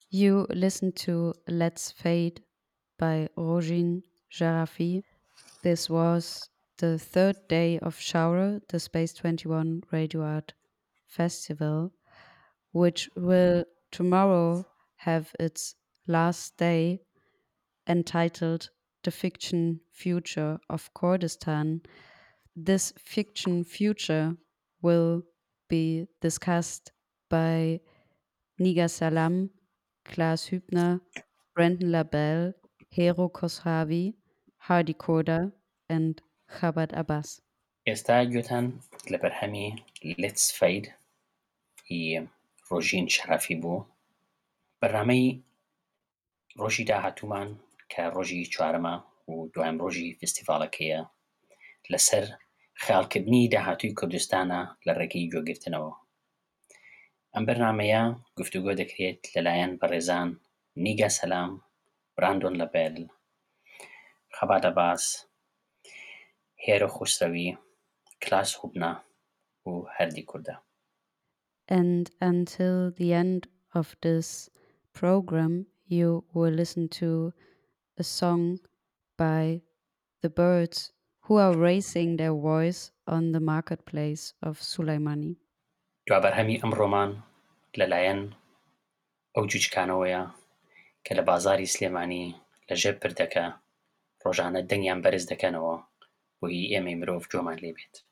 You listen to Let's Fade by Rojin Jarafi. This was the third day of Shower, the Space 21 Radio Art Festival, which will tomorrow have its last day, entitled The Fiction Future of Kurdistan. This fiction future will be discussed by Nigar Salam, Klaas Hübner, Brandon LaBelle, Hero Khosravi, Hardy Koda, and Chabad Abbas. ئێستا گوێتان لە بەرهەمی Let's Fade هی ڕۆژین شەرافی بوو. بەرنامەی ڕۆژی داهاتوومان کە ڕۆژی چوارەمە و دوایەم ڕۆژی فستیڤاڵەکەیە لەسەر خەیاڵکردنی داهاتووی کوردستانە لە ڕێگەی گوێگرتنەوە. ئەم بەرنامەیە گفتوگۆ دەکرێت لەلایەن بەڕێزان نیگا سەلام، براندۆن لەبێل، خەبات ئەباس، هێرۆ خوسەوی، کلاس هوبنا و هەردی کوردە. And until the end of this program, you will listen to a song by the birds who are raising their voice on the marketplace of Sulaimani. دوا بەرهەمی ئەمڕۆمان لەلایەن ئەو جوچکانەوەیە کە لە بازاری سلێمانی لەژێر پردەکە ڕۆژانە دەنگیان بەرز دەکەنەوە بۆ هی ئێمەی مرۆڤ جۆمان لێبێت.